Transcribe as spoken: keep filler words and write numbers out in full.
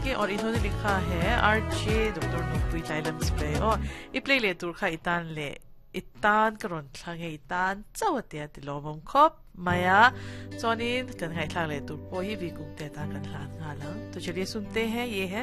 के और इन्होंने लिखा है आरजे डॉक्टर नुपुई टाइलम्स प्ले और इ प्ले ले तुर खा इतान ले इतान करोन ठांगे इतान चावते तिलोबम खप माया सोनिन कन हाई ठांग ले तुर पोही भी कुंते ता कन हान हालंग तो चलिए सुनते हैं ये है